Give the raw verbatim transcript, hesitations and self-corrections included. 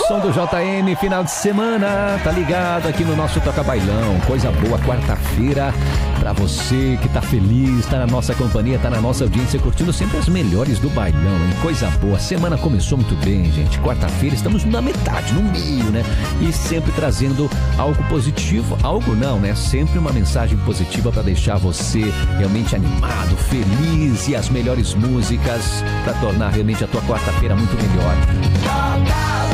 som do J M, final de semana, tá ligado aqui no nosso Toca Bailão. Coisa boa, quarta-feira, pra você que tá feliz, tá na nossa companhia, tá na nossa audiência, curtindo sempre as melhores do bailão, hein? Coisa boa, semana começou muito bem, gente. Quarta-feira, estamos na metade, no meio, né? E sempre trazendo algo positivo, algo não, né? Sempre uma mensagem positiva pra deixar você realmente animado, feliz, e as melhores músicas pra tornar realmente a tua quarta-feira muito melhor.